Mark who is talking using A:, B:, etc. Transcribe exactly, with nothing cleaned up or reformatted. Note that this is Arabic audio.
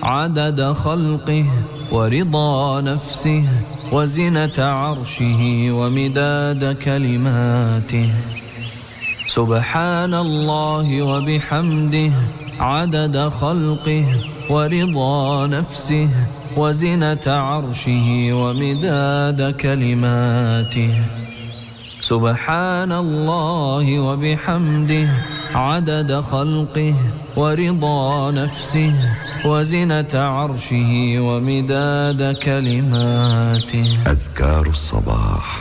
A: عدد خلقه ورضا نفسه وزنة عرشه ومداد كلماته. سبحان الله وبحمده عدد خلقه ورضا نفسه وزنة عرشه ومداد كلماته. سبحان الله وبحمده عدد خلقه ورضا نفسه وزنة عرشه ومداد كلماته.
B: أذكار الصباح.